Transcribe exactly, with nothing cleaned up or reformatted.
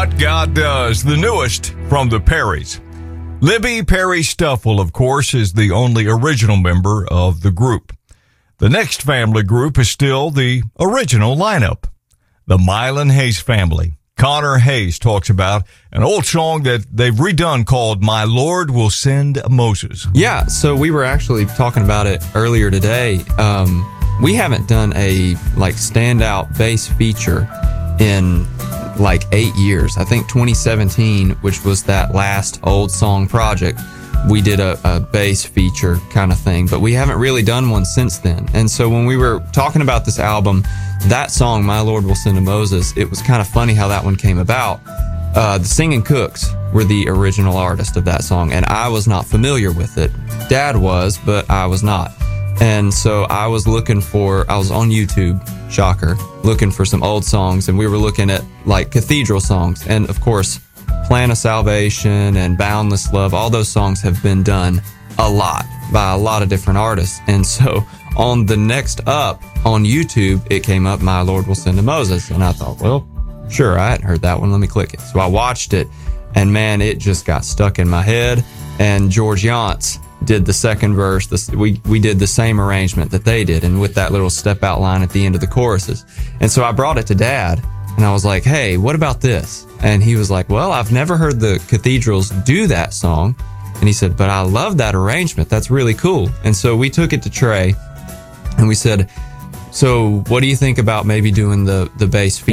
What God Does, the newest from the Perrys. Libby Perry Stuffle, of course, is the only original member of the group. The next family group is still the original lineup, the Mylan Hayes family. Connor Hayes talks about an old song that they've redone called My Lord Will Send Moses. Yeah, so we were actually talking about it earlier today. Um, we haven't done a like standout bass feature in like eight years. I think twenty seventeen, which was that last old song project, we did a, a bass feature kind of thing, but we haven't really done one since then. And so when we were talking about this album, that song, My Lord Will Send a Moses, it was kind of funny how that one came about. Uh, the Singing Cooks were the original artist of that song, and I was not familiar with it. Dad was, but I was not. And so I was looking for, I was on YouTube, shocker, looking for some old songs, and we were looking at like cathedral songs. And of course, Plan of Salvation and Boundless Love, all those songs have been done a lot by a lot of different artists. And so on the next up on YouTube, it came up, My Lord Will Send a Moses. And I thought, well, sure, I hadn't heard that one. Let me click it. So I watched it, and man, it just got stuck in my head. And George Yantz did the second verse. This, we, we did the same arrangement that they did, and with that little step out line at the end of the choruses. And so I brought it to Dad, and I was like, hey, what about this? And he was like, well, I've never heard the Cathedrals do that song. And he said, but I love that arrangement. That's really cool. And so we took it to Trey, and we said, so what do you think about maybe doing the, the bass feature?